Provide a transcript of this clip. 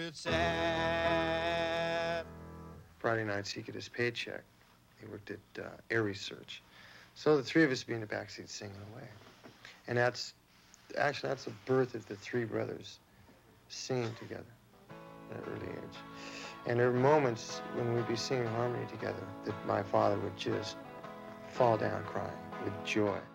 it's sad. Friday nights he'd get his paycheck. He worked at Air Research. So the three of us be in the backseat singing away. And that's the birth of the three brothers singing together at an early age. And there were moments when we'd be singing harmony together that my father would just fall down crying with joy.